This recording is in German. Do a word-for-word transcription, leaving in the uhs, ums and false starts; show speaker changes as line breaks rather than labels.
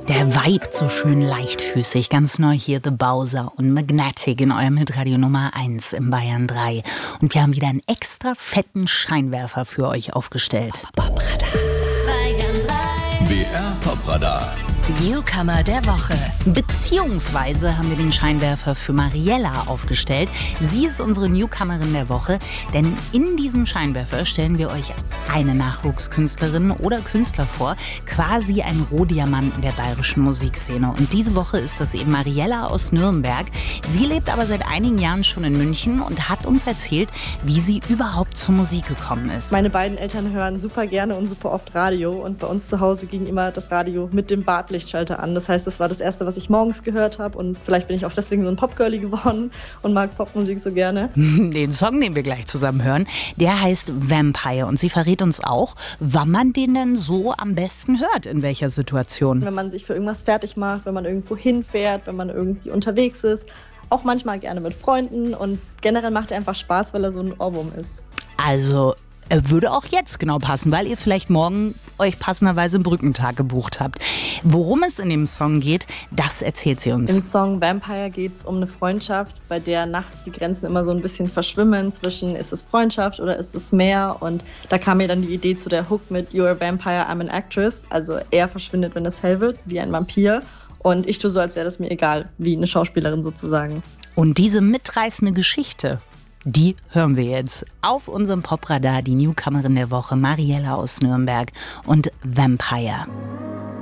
Der Vibe so schön leichtfüßig, ganz neu hier The Bowser und Magnetic in eurem Hitradio Nummer eins im Bayern drei. Und wir haben wieder einen extra fetten Scheinwerfer für euch aufgestellt. Popradar.
Bayern drei.
B R Popradar.
Newcomer der Woche.
Beziehungsweise haben wir den Scheinwerfer für Mariella aufgestellt. Sie ist unsere Newcomerin der Woche, denn in diesem Scheinwerfer stellen wir euch eine Nachwuchskünstlerin oder Künstler vor, quasi ein Rohdiamanten der bayerischen Musikszene. Und diese Woche ist das eben Mariella aus Nürnberg. Sie lebt aber seit einigen Jahren schon in München und hat uns erzählt, wie sie überhaupt zur Musik gekommen ist.
Meine beiden Eltern hören super gerne und super oft Radio und bei uns zu Hause ging immer das Radio mit dem Badlichtschalter an. Das heißt, das war das Erste, was ich morgens gehört habe und vielleicht bin ich auch deswegen so ein Popgirlie geworden und mag Popmusik so gerne.
Den Song, den wir gleich zusammen hören, der heißt Vampire und sie verrät uns auch, wann man den denn so am besten hört, in welcher Situation.
Wenn man sich für irgendwas fertig macht, wenn man irgendwo hinfährt, wenn man irgendwie unterwegs ist, auch manchmal gerne mit Freunden und generell macht er einfach Spaß, weil er so ein Ohrwurm ist.
Also er würde auch jetzt genau passen, weil ihr vielleicht morgen euch passenderweise einen Brückentag gebucht habt. Worum es in dem Song geht, das erzählt sie uns.
Im Song Vampire geht es um eine Freundschaft, bei der nachts die Grenzen immer so ein bisschen verschwimmen zwischen ist es Freundschaft oder ist es mehr. Und da kam mir dann die Idee zu der Hook mit You're a Vampire, I'm an Actress. Also er verschwindet, wenn es hell wird, wie ein Vampir. Und ich tue so, als wäre das mir egal, wie eine Schauspielerin sozusagen.
Und diese mitreißende Geschichte, die hören wir jetzt auf unserem Popradar, die Newcomerin der Woche, Mariella aus Nürnberg und Vampire.